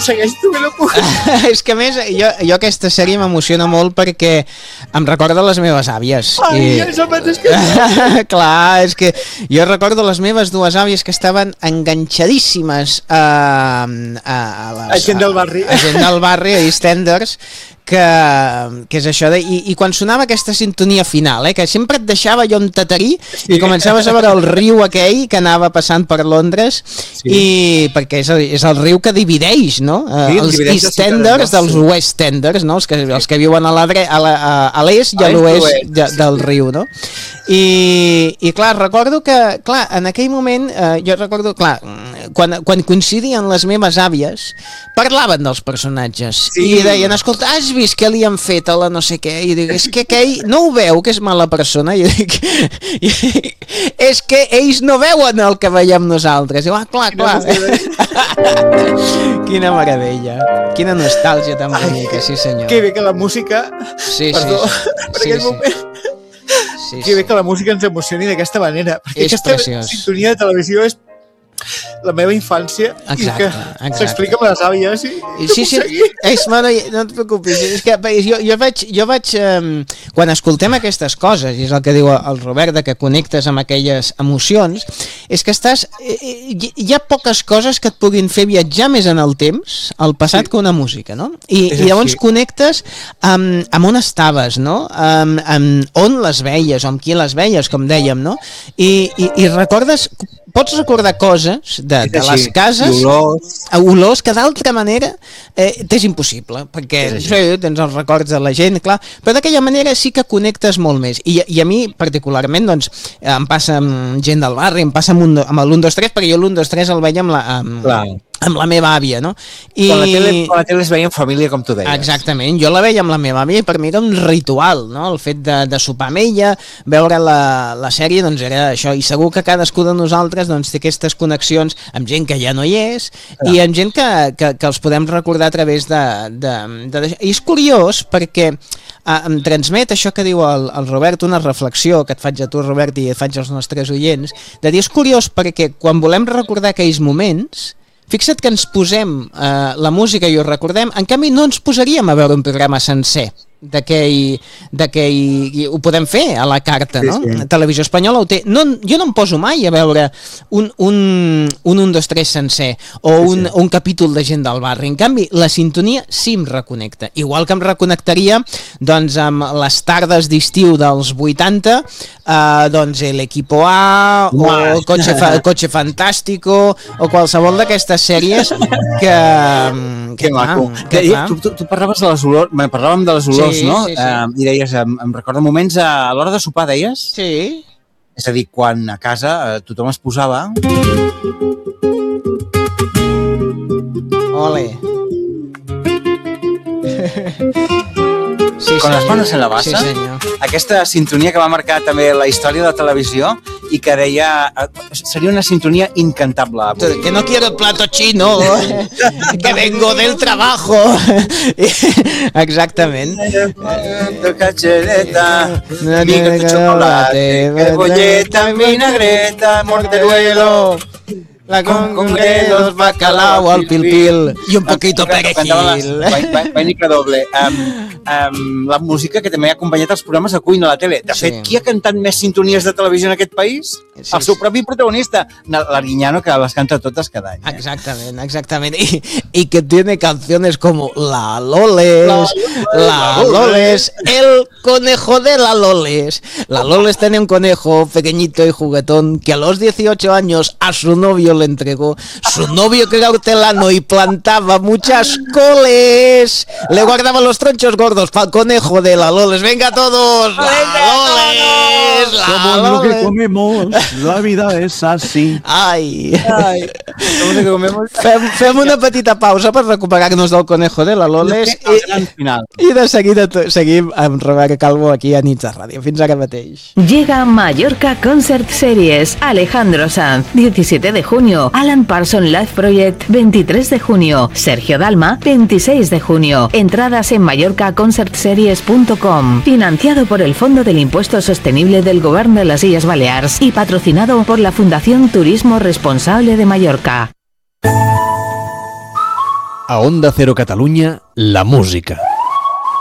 segueix, tu que no puc. És que a més, jo aquesta sèrie m'emociona molt perquè em recorda les meves àvies. Ai, és el mateix que... Clar, és que jo recordo les meves dues àvies que estaven enganxadíssimes a gent del barri. A gent del barri, a EastEnders, que és això de... I quan sonava aquesta sintonia final, que sempre et deixava allò un tatarí i començaves a veure el riu aquell que anava passant per Londres, i perquè és el riu que divideix, no? Els EastEnders dels Westenders, no? Els que viuen a l'est i a l'oest del riu, no? I clar, recordo que en aquell moment jo recordo, clar, quan coincidien les meves àvies parlaven dels personatges i deien, escolta, has vist què li han fet a la no sé què? I dic, és que aquell no ho veu que és mala persona? I dic, és que ells no veuen el que veiem nosaltres. I clar. Quina meravella, quina nostàlgia tan bonica, sí senyor. Que bé que la música... Perdó, per aquell moment... Que bé que la música ens emocioni d'aquesta manera, perquè aquesta sintonia de televisió és la meva infància. Exacte. S'explica amb les àvies no et preocupis, és que jo vaig quan escoltem aquestes coses, i és el que diu el Robert, que connectes amb aquelles emocions, és que hi ha poques coses que et puguin fer viatjar més en el temps, al passat, que una música, no? I llavors connectes amb on estaves, no? On les veies, o amb qui les veies, com dèiem, no? I recordes, pots recordar coses de les cases, olors que d'altra manera t'és impossible, perquè tens els records de la gent, clar, però d'aquella manera sí que connectes molt més, i a mi particularment doncs em passa amb gent del barri, em passa amb l'1, 2, 3, perquè jo l'1, 2, 3 el veia amb la meva àvia, no? Quan la tele es veia en família, com tu deies. Exactament, jo la veia amb la meva àvia i per mi era un ritual, no? El fet de sopar amb ella, veure la sèrie, doncs era això, i segur que cadascú de nosaltres doncs té aquestes connexions amb gent que ja no hi és i amb gent que els podem recordar a través de... I és curiós perquè em transmet això que diu el Robert, una reflexió que et faig a tu, Robert, i et faig als nostres oients, de dir, és curiós perquè quan volem recordar aquells moments, fixa't que ens posem la música i ho recordem, en canvi no ens posaríem a veure un programa sencer d'aquell ho podem fer a la carta, no? Televisió Espanyola ho té. Jo no em poso mai a veure un 1, 2, 3 sencer o un capítol de gent del barri. En canvi, la sintonia sí em reconnecta. Igual que em reconnectaria doncs amb les tardes d'estiu dels 80, doncs l'Equipo A o el Coche Fantástico o qualsevol d'aquestes sèries que maco. Tu parlaves de les olors, parlàvem de les olors, no? I deies, em recorda moments a l'hora de sopar, deies? Sí. És a dir, quan a casa tothom es posava... Ole. Con les manos en la bassa, aquesta sintonia que va marcar també la història de la televisió i que deia, seria una sintonia incantable. Que no quiero el plato chino, que vengo del trabajo. Exactament. Cacheleta, miga de chocolate, cebolleta, vinagreta, morteruelo, la congrelos, bacalao, al pil-pil i un poquito perejil. Vainica doble. La música que també ha acompanyat els programes de cuina a la tele. De fet, qui ha cantat més sintonies de televisió en aquest país? El seu propi protagonista, l'Arguiñano, que les canta totes cada any. Exactament. Y que tiene canciones como La Loles, el conejo de la Loles. La Loles tenía un conejo pequeñito y juguetón que a los 18 años a su novio le entregó. Su novio, que era hortelano y plantaba muchas coles, le guardaba los tronchos gordos para el conejo de la Loles. ¡Venga todos! ¡La Loles! Somos lo que comemos, la vida és així. Ai. Fem una petita pausa per recuperar-nos del conejo de la Loles i de seguida seguim amb Robert Calvo aquí a Nits de Ràdio. Fins ara mateix. Llega Mallorca Concert Series. Alejandro Sanz, 17 de junio. Alan Parsons Live Project, 23 de junio. Sergio Dalma, 26 de junio. Entradas en mallorcaconcertseries.com. Financiado por el Fondo del Impuesto Sostenible del Gobierno de las Illes Balears y patrocinado por la Fundación Turismo Responsable de Mallorca. A Onda Cero Catalunya, la música.